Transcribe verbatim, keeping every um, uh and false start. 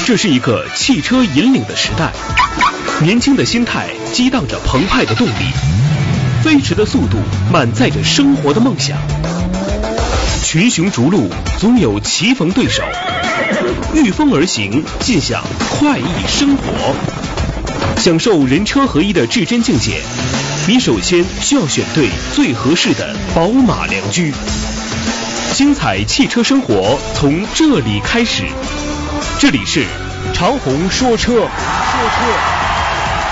这是一个汽车引领的时代，年轻的心态激荡着澎湃的动力，飞驰的速度满载着生活的梦想。群雄逐鹿，总有棋逢对手，御风而行，尽享快意生活。享受人车合一的至臻境界，你首先需要选对最合适的宝马良驹。精彩汽车生活从这里开始，这里是长虹说车，说车。